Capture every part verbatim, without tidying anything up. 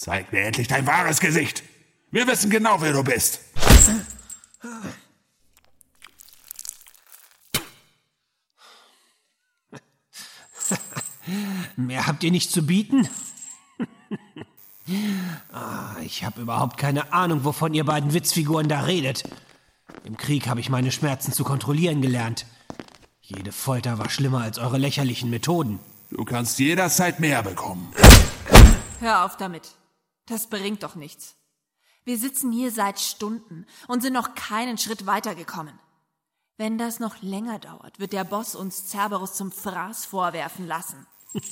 Zeig mir endlich dein wahres Gesicht. Wir wissen genau, wer du bist. Mehr habt ihr nicht zu bieten? ah, ich habe überhaupt keine Ahnung, wovon ihr beiden Witzfiguren da redet. Im Krieg habe ich meine Schmerzen zu kontrollieren gelernt. Jede Folter war schlimmer als eure lächerlichen Methoden. Du kannst jederzeit mehr bekommen. Hör auf damit. Das bringt doch nichts. Wir sitzen hier seit Stunden und sind noch keinen Schritt weitergekommen. Wenn das noch länger dauert, wird der Boss uns Cerberus zum Fraß vorwerfen lassen.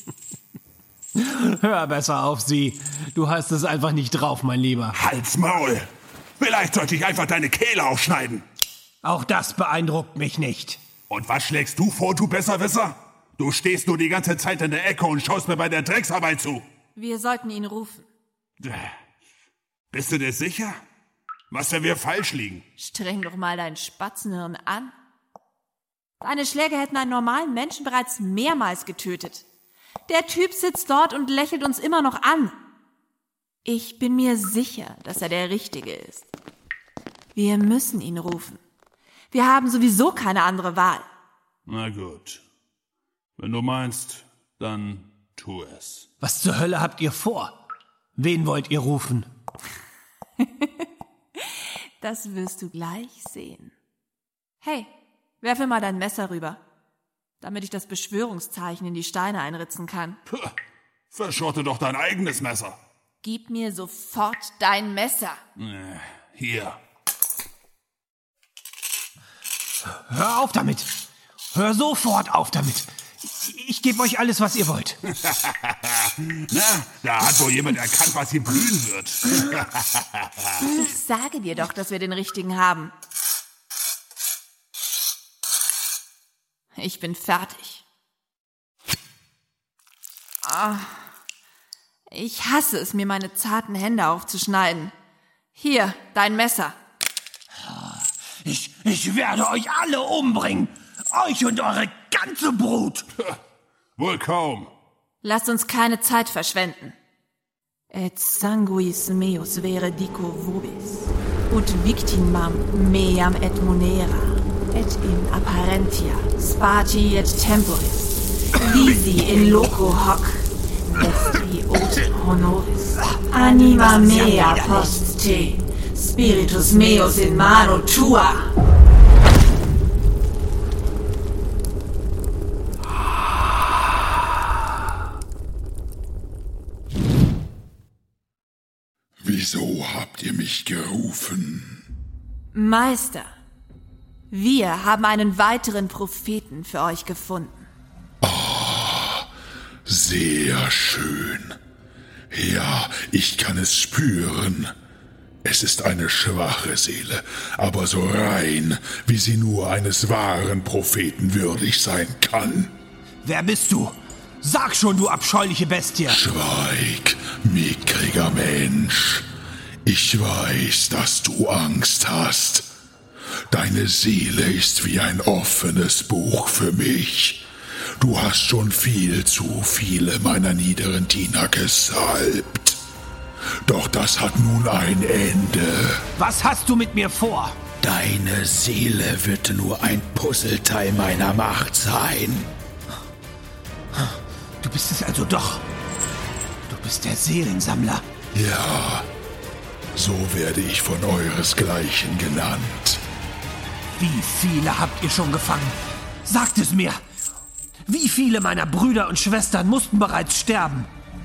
Hör besser auf sie. Du hast es einfach nicht drauf, mein Lieber. Halt's Maul! Vielleicht sollte ich einfach deine Kehle aufschneiden. Auch das beeindruckt mich nicht. Und was schlägst du vor, du Besserwisser? Du stehst nur die ganze Zeit in der Ecke und schaust mir bei der Drecksarbeit zu. Wir sollten ihn rufen. Bist du dir sicher? Was, wenn wir falsch liegen? Streng doch mal dein Spatzenhirn an. Deine Schläge hätten einen normalen Menschen bereits mehrmals getötet. Der Typ sitzt dort und lächelt uns immer noch an. Ich bin mir sicher, dass er der Richtige ist. Wir müssen ihn rufen. Wir haben sowieso keine andere Wahl. Na gut. Wenn du meinst, dann tu es. Was zur Hölle habt ihr vor? Wen wollt ihr rufen? Das wirst du gleich sehen. Hey, werfe mal dein Messer rüber, damit ich das Beschwörungszeichen in die Steine einritzen kann. Puh, verschrotte doch dein eigenes Messer. Gib mir sofort dein Messer. Äh, hier. Hör auf damit. Hör sofort auf damit. Ich, ich gebe euch alles, was ihr wollt. Na, da hat wohl jemand erkannt, was hier blühen wird. Ich sage dir doch, dass wir den Richtigen haben. Ich bin fertig. Ah, ich hasse es, mir meine zarten Hände aufzuschneiden. Hier, dein Messer. Ich, ich werde euch alle umbringen. Euch und eure ganze Brut. Wohl kaum. Lasst uns keine Zeit verschwenden. Et sanguis meus vere dico vobis, ut victimam meam et monera, et in apparentia spati et temporis, visi in loco hoc, vestri ut honoris, anima mea post te, spiritus meus in mano tua. Wieso habt ihr mich gerufen? Meister, wir haben einen weiteren Propheten für euch gefunden. Ah, sehr schön. Ja, ich kann es spüren. Es ist eine schwache Seele, aber so rein, wie sie nur eines wahren Propheten würdig sein kann. Wer bist du? Sag schon, du abscheuliche Bestie! Schweig, mickriger Mensch. Ich weiß, dass du Angst hast. Deine Seele ist wie ein offenes Buch für mich. Du hast schon viel zu viele meiner niederen Diener gesalbt. Doch das hat nun ein Ende. Was hast du mit mir vor? Deine Seele wird nur ein Puzzleteil meiner Macht sein. Du bist es also doch. Du bist der Seelensammler. Ja, so werde ich von euresgleichen genannt. Wie viele habt ihr schon gefangen? Sagt es mir. Wie viele meiner Brüder und Schwestern mussten bereits sterben?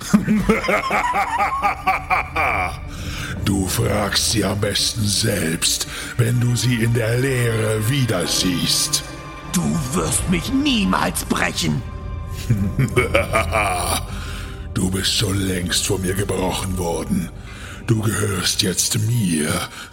Du fragst sie am besten selbst, wenn du sie in der Leere wieder siehst. Du wirst mich niemals brechen. Du bist schon längst von mir gebrochen worden. Du gehörst jetzt mir.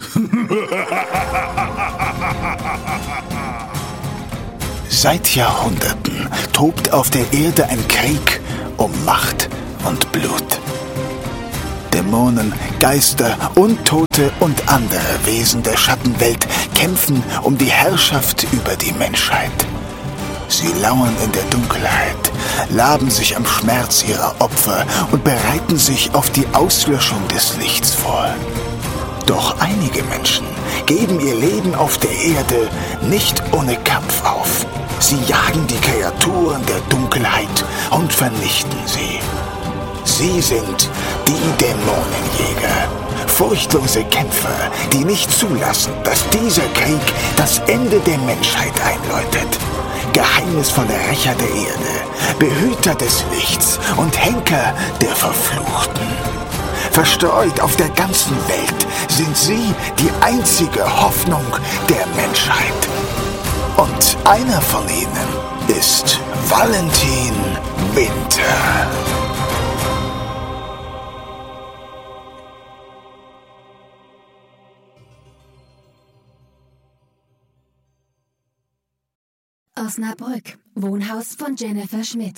Seit Jahrhunderten tobt auf der Erde ein Krieg um Macht und Blut. Dämonen, Geister, Untote und andere Wesen der Schattenwelt kämpfen um die Herrschaft über die Menschheit. Sie lauern in der Dunkelheit, laben sich am Schmerz ihrer Opfer und bereiten sich auf die Auslöschung des Lichts vor. Doch einige Menschen geben ihr Leben auf der Erde nicht ohne Kampf auf. Sie jagen die Kreaturen der Dunkelheit und vernichten sie. Sie sind die Dämonenjäger. Furchtlose Kämpfer, die nicht zulassen, dass dieser Krieg das Ende der Menschheit einläutet. Geheimnisvolle Rächer der Erde, Behüter des Lichts und Henker der Verfluchten. Verstreut auf der ganzen Welt sind sie die einzige Hoffnung der Menschheit. Und einer von ihnen ist Valentin Winter. Osnabrück, Wohnhaus von Jennifer Schmidt.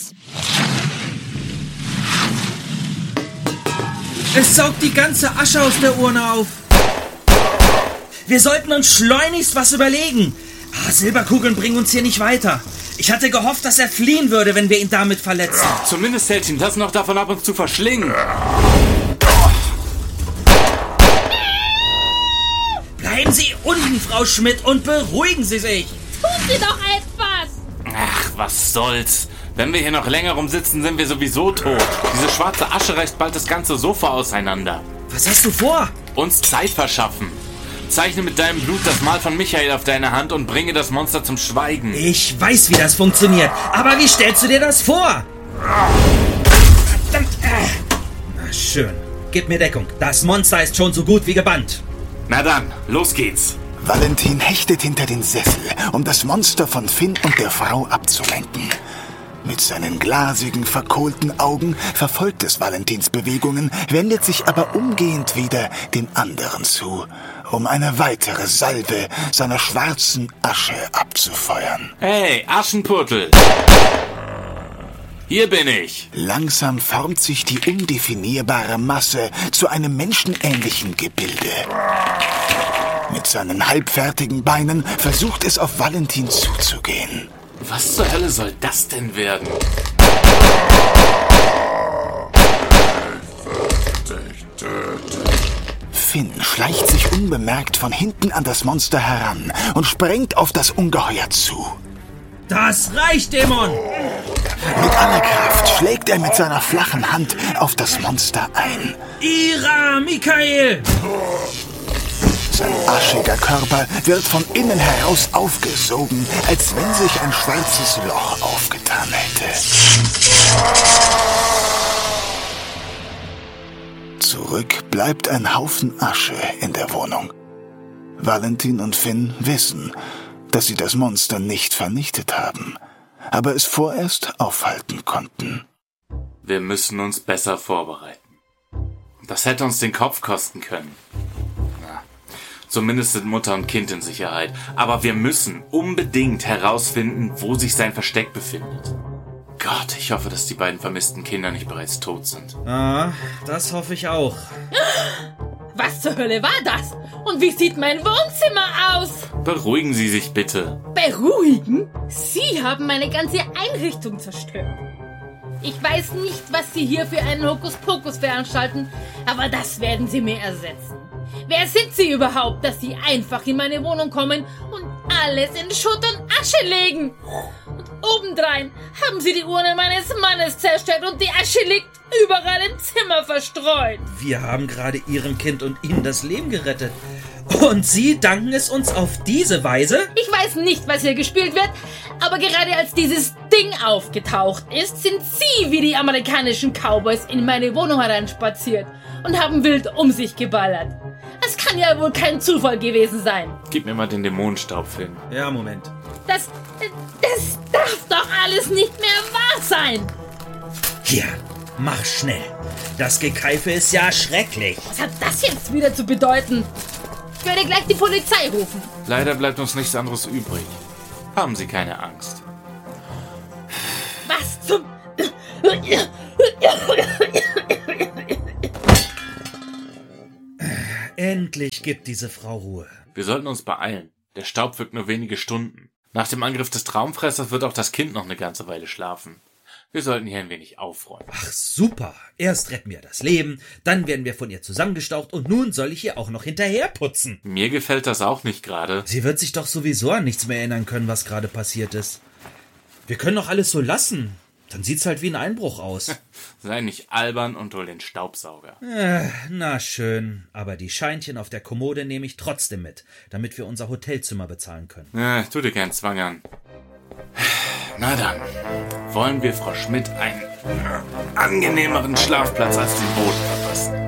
Es saugt die ganze Asche aus der Urne auf. Wir sollten uns schleunigst was überlegen. Ah, Silberkugeln bringen uns hier nicht weiter. Ich hatte gehofft, dass er fliehen würde, wenn wir ihn damit verletzen. Zumindest hält ihn das noch davon ab, uns zu verschlingen. Bleiben Sie unten, Frau Schmidt, und beruhigen Sie sich. Tun Sie doch etwas! Ach, was soll's. Wenn wir hier noch länger rumsitzen, sind wir sowieso tot. Diese schwarze Asche reißt bald das ganze Sofa auseinander. Was hast du vor? Uns Zeit verschaffen. Zeichne mit deinem Blut das Mal von Michael auf deine Hand und bringe das Monster zum Schweigen. Ich weiß, wie das funktioniert. Aber wie stellst du dir das vor? Verdammt. Na schön. Gib mir Deckung. Das Monster ist schon so gut wie gebannt. Na dann, los geht's. Valentin hechtet hinter den Sessel, um das Monster von Finn und der Frau abzulenken. Mit seinen glasigen, verkohlten Augen verfolgt es Valentins Bewegungen, wendet sich aber umgehend wieder den anderen zu, um eine weitere Salve seiner schwarzen Asche abzufeuern. Hey, Aschenputtel! Hier bin ich! Langsam formt sich die undefinierbare Masse zu einem menschenähnlichen Gebilde. Mit seinen halbfertigen Beinen versucht es auf Valentin zuzugehen. Was zur Hölle soll das denn werden? Finn schleicht sich unbemerkt von hinten an das Monster heran und sprengt auf das Ungeheuer zu. Das reicht, Dämon! Mit aller Kraft schlägt er mit seiner flachen Hand auf das Monster ein. Ira, Michael! Sein aschiger Körper wird von innen heraus aufgesogen, als wenn sich ein schwarzes Loch aufgetan hätte. Zurück bleibt ein Haufen Asche in der Wohnung. Valentin und Finn wissen, dass sie das Monster nicht vernichtet haben, aber es vorerst aufhalten konnten. Wir müssen uns besser vorbereiten. Das hätte uns den Kopf kosten können. Na, zumindest sind Mutter und Kind in Sicherheit. Aber wir müssen unbedingt herausfinden, wo sich sein Versteck befindet. Gott, ich hoffe, dass die beiden vermissten Kinder nicht bereits tot sind. Ah, das hoffe ich auch. Was zur Hölle war das? Und wie sieht mein Wohnzimmer aus? Beruhigen Sie sich bitte. Beruhigen? Sie haben meine ganze Einrichtung zerstört. Ich weiß nicht, was Sie hier für einen Hokuspokus veranstalten, aber das werden Sie mir ersetzen. Wer sind Sie überhaupt, dass Sie einfach in meine Wohnung kommen und alles in Schutt und Asche legen? Und obendrein haben Sie die Urne meines Mannes zerstört und die Asche liegt überall im Zimmer verstreut. Wir haben gerade Ihrem Kind und Ihnen das Leben gerettet. Und Sie danken es uns auf diese Weise? Ich weiß nicht, was hier gespielt wird, aber gerade als dieses Ding aufgetaucht ist, sind Sie wie die amerikanischen Cowboys in meine Wohnung hereinspaziert und haben wild um sich geballert. Das kann ja wohl kein Zufall gewesen sein. Gib mir mal den Dämonenstaub, Finn. Ja, Moment. Das, das darf doch alles nicht mehr wahr sein. Hier, mach schnell. Das Gekeife ist ja schrecklich. Was hat das jetzt wieder zu bedeuten? Ich werde gleich die Polizei rufen. Leider bleibt uns nichts anderes übrig. Haben Sie keine Angst. Was zum... Endlich gibt diese Frau Ruhe. Wir sollten uns beeilen. Der Staub wirkt nur wenige Stunden. Nach dem Angriff des Traumfressers wird auch das Kind noch eine ganze Weile schlafen. Wir sollten hier ein wenig aufräumen. Ach, super. Erst retten wir das Leben, dann werden wir von ihr zusammengestaucht und nun soll ich ihr auch noch hinterher putzen. Mir gefällt das auch nicht gerade. Sie wird sich doch sowieso an nichts mehr erinnern können, was gerade passiert ist. Wir können doch alles so lassen. Dann sieht's halt wie ein Einbruch aus. Sei nicht albern und hol den Staubsauger. Äh, na schön, aber die Scheinchen auf der Kommode nehme ich trotzdem mit, damit wir unser Hotelzimmer bezahlen können. Äh, tu dir keinen Zwang an. Na dann, wollen wir Frau Schmidt einen angenehmeren Schlafplatz als den Boden verpassen.